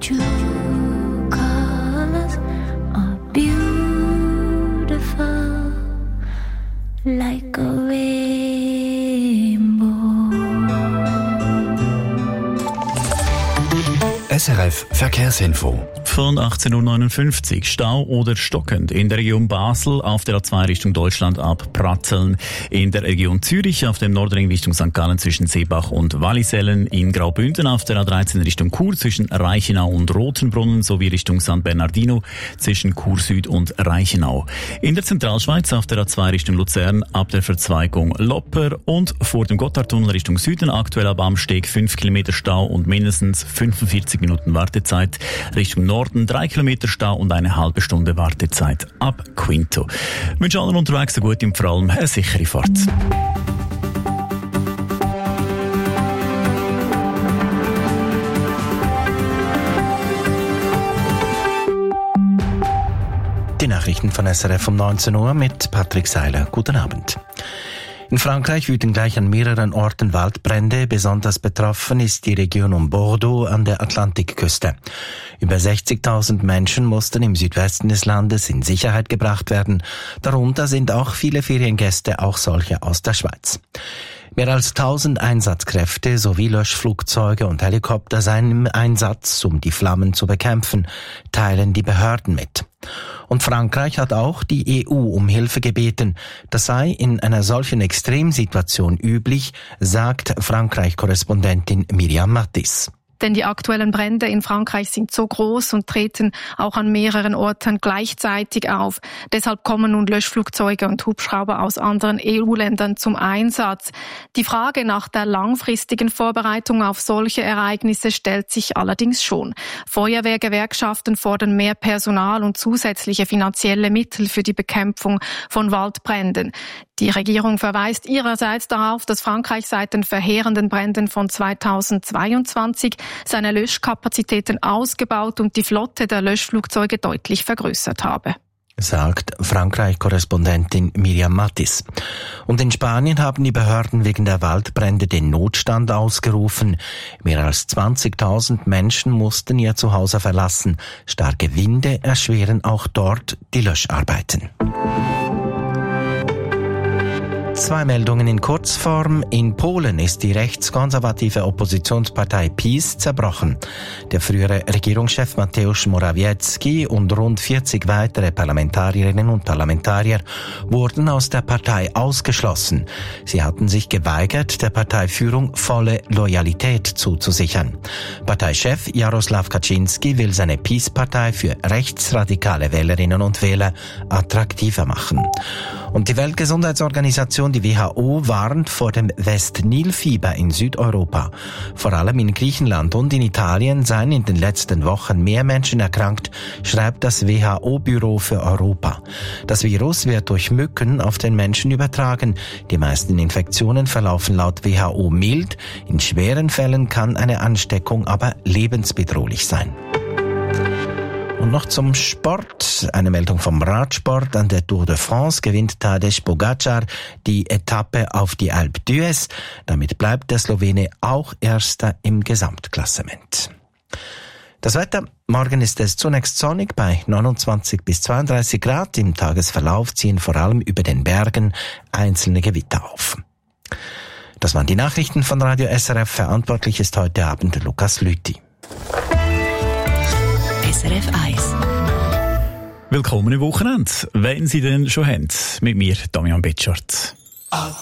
true colors are beautiful, like a rainbow. SRF Verkehrsinfo. Von 18.59 Uhr Stau oder stockend in der Region Basel auf der A2 Richtung Deutschland ab Pratzeln, in der Region Zürich auf dem Nordring Richtung St. Gallen zwischen Seebach und Wallisellen, in Graubünden auf der A13 Richtung Chur zwischen Reichenau und Rotenbrunnen sowie Richtung San Bernardino zwischen Chur Süd und Reichenau. In der Zentralschweiz auf der A2 Richtung Luzern ab der Verzweigung Lopper und vor dem Gotthardtunnel Richtung Süden aktuell ab Amsteg 5 Kilometer Stau und mindestens 45 Minuten Wartezeit. Richtung Norden 3 Kilometer Stau und eine halbe Stunde Wartezeit ab Quinto. Ich wünsche allen unterwegs eine gute und vor allem eine sichere Fahrt. Die Nachrichten von SRF um 19 Uhr mit Patrick Seiler. Guten Abend. In Frankreich wüten gleich an mehreren Orten Waldbrände. Besonders betroffen ist die Region um Bordeaux an der Atlantikküste. Über 60.000 Menschen mussten im Südwesten des Landes in Sicherheit gebracht werden. Darunter sind auch viele Feriengäste, auch solche aus der Schweiz. Mehr als 1000 Einsatzkräfte sowie Löschflugzeuge und Helikopter seien im Einsatz, um die Flammen zu bekämpfen, teilen die Behörden mit. Und Frankreich hat auch die EU um Hilfe gebeten. Das sei in einer solchen Extremsituation üblich, sagt Frankreich-Korrespondentin Miriam Mattis. Denn die aktuellen Brände in Frankreich sind so groß und treten auch an mehreren Orten gleichzeitig auf. Deshalb kommen nun Löschflugzeuge und Hubschrauber aus anderen EU-Ländern zum Einsatz. Die Frage nach der langfristigen Vorbereitung auf solche Ereignisse stellt sich allerdings schon. Feuerwehrgewerkschaften fordern mehr Personal und zusätzliche finanzielle Mittel für die Bekämpfung von Waldbränden. Die Regierung verweist ihrerseits darauf, dass Frankreich seit den verheerenden Bränden von 2022 seine Löschkapazitäten ausgebaut und die Flotte der Löschflugzeuge deutlich vergrößert habe. Sagt Frankreich-Korrespondentin Miriam Mattis. Und in Spanien haben die Behörden wegen der Waldbrände den Notstand ausgerufen. Mehr als 20.000 Menschen mussten ihr Zuhause verlassen. Starke Winde erschweren auch dort die Löscharbeiten. Zwei Meldungen in Kurzform. In Polen ist die rechtskonservative Oppositionspartei PiS zerbrochen. Der frühere Regierungschef Mateusz Morawiecki und rund 40 weitere Parlamentarierinnen und Parlamentarier wurden aus der Partei ausgeschlossen. Sie hatten sich geweigert, der Parteiführung volle Loyalität zuzusichern. Parteichef Jarosław Kaczynski will seine PiS-Partei für rechtsradikale Wählerinnen und Wähler attraktiver machen. Und die Weltgesundheitsorganisation, die WHO, warnt vor dem West-Nil-Fieber in Südeuropa. Vor allem in Griechenland und in Italien seien in den letzten Wochen mehr Menschen erkrankt, schreibt das WHO-Büro für Europa. Das Virus wird durch Mücken auf den Menschen übertragen. Die meisten Infektionen verlaufen laut WHO mild. In schweren Fällen kann eine Ansteckung aber lebensbedrohlich sein. Und noch zum Sport. Eine Meldung vom Radsport. An der Tour de France gewinnt Tadej Pogačar die Etappe auf die Alpe d'Huez. Damit bleibt der Slowene auch Erster im Gesamtklassement. Das Wetter. Morgen ist es zunächst sonnig bei 29 bis 32 Grad. Im Tagesverlauf ziehen vor allem über den Bergen einzelne Gewitter auf. Das waren die Nachrichten von Radio SRF. Verantwortlich ist heute Abend Lukas Lüthi. SRF 1. Willkommen im Wochenende, wenn Sie denn schon haben. Mit mir, Damian Betschart.